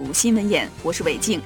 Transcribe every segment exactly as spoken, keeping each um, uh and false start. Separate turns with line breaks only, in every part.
入新闻眼，我是韦静。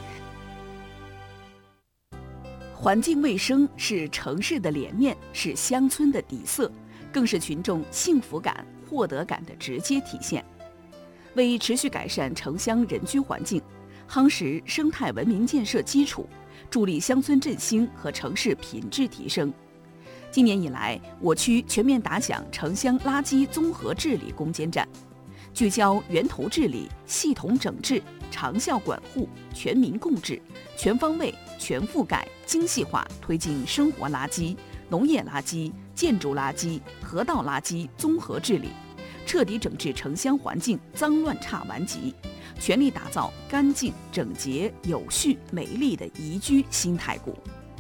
环境卫生是城市的脸面，是乡村的底色，更是群众幸福感、获得感的直接体现。为持续改善城乡人居环境，夯实生态文明建设基础，助力乡村振兴和城市品质提升。今年以来，我区全面打响城乡垃圾综合治理攻坚战，聚焦源头治理、系统整治、长效管护、全民共治，全方位、全覆盖、精细化推进生活垃圾、农业垃圾、建筑垃圾、河道垃圾综合治理，彻底整治城乡环境脏乱差顽疾，全力打造干净、整洁、有序、美丽的宜居新太谷。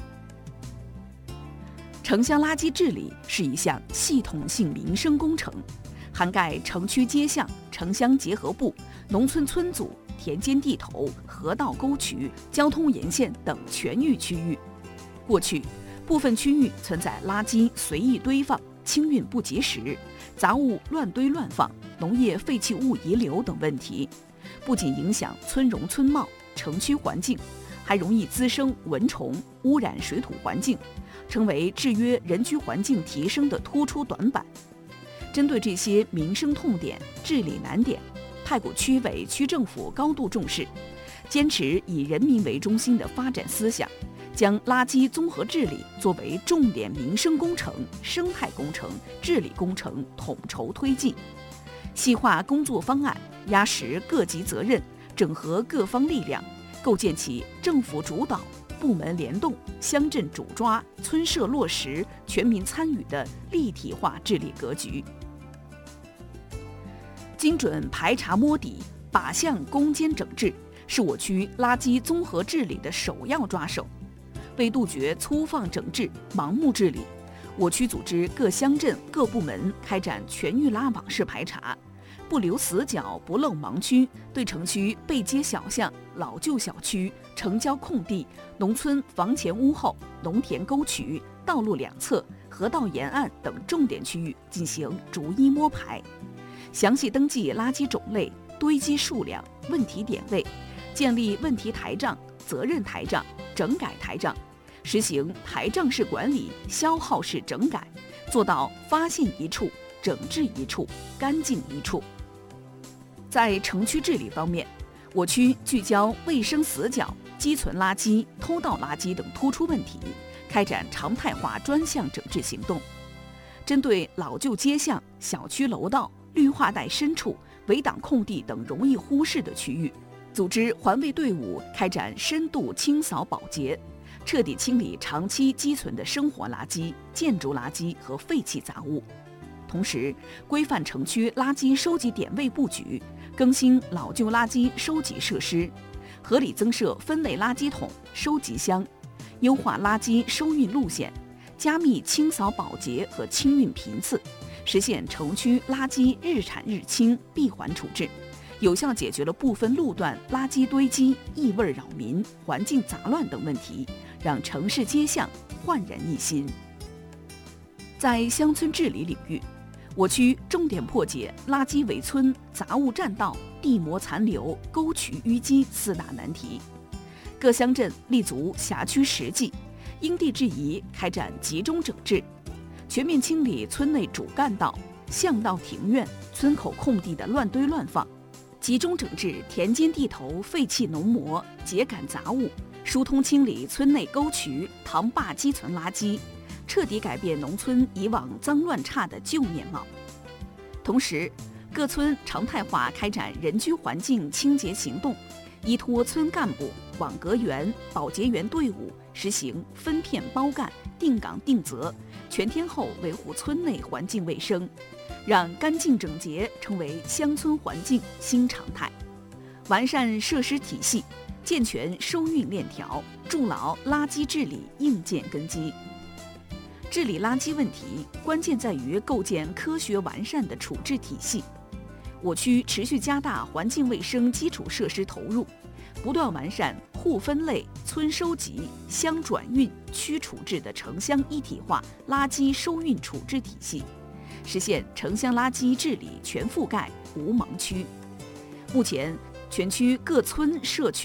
城乡垃圾治理是一项系统性民生工程，涵盖城区街巷、城乡结合部、农村村组、田间地头、河道沟渠、交通沿线等全域区域。过去，部分区域存在垃圾随意堆放、清运不及时、杂物乱堆乱放、农业废弃物遗留等问题，不仅影响村容村貌、城区环境，还容易滋生蚊虫，污染水土环境，成为制约人居环境提升的突出短板。针对这些民生痛点、治理难点，太谷区委区政府高度重视，坚持以人民为中心的发展思想，将垃圾综合治理作为重点民生工程、生态工程、治理工程统筹推进，细化工作方案，压实各级责任，整合各方力量，构建起政府主导、部门联动、乡镇主抓、村社落实、全民参与的立体化治理格局。精准排查摸底，靶向攻坚整治，是我区垃圾综合治理的首要抓手。为杜绝粗放整治、盲目治理，我区组织各乡镇各部门开展全域拉网式排查，不留死角、不漏盲区，对城区背街小巷、老旧小区、城郊空地、农村房前屋后、农田沟渠、道路两侧、河道沿岸等重点区域进行逐一摸排，详细登记垃圾种类、堆积数量、问题点位，建立问题台账、责任台账、整改台账，实行台账式管理、消耗式整改，做到发现一处、整治一处、干净一处。在城区治理方面，我区聚焦卫生死角、积存垃圾、偷倒垃圾等突出问题，开展常态化专项整治行动。针对老旧街巷、小区楼道、绿化带深处、围挡空地等容易忽视的区域，组织环卫队伍开展深度清扫保洁，彻底清理长期积存的生活垃圾、建筑垃圾和废弃杂物。同时，规范城区垃圾收集点位布局，更新老旧垃圾收集设施，合理增设分类垃圾桶、收集箱，优化垃圾收运路线，加密清扫保洁和清运频次，实现城区垃圾日产日清、闭环处置，有效解决了部分路段垃圾堆积、异味扰民、环境杂乱等问题，让城市街巷焕然一新。在乡村治理领域，我区重点破解垃圾围村、杂物占道、地膜残留、沟渠淤积四大难题。各乡镇立足辖区实际，因地制宜开展集中整治，全面清理村内主干道、巷道庭院、村口空地的乱堆乱放，集中整治田间地头废弃农膜、秸秆杂物，疏通清理村内沟渠、塘坝积存垃圾，彻底改变农村以往脏乱差的旧面貌。同时，各村常态化开展人居环境清洁行动，依托村干部、网格员、保洁员队伍，实行分片包干、定岗定责，全天候维护村内环境卫生，让干净整洁成为乡村环境新常态。完善设施体系，健全收运链条，筑牢垃圾治理硬件根基。治理垃圾问题，关键在于构建科学完善的处置体系。我区持续加大环境卫生基础设施投入，不断完善户分类、村收集、乡转运、区处置的城乡一体化垃圾收运处置体系，实现城乡垃圾治理全覆盖、无盲区。目前， 全区各村社区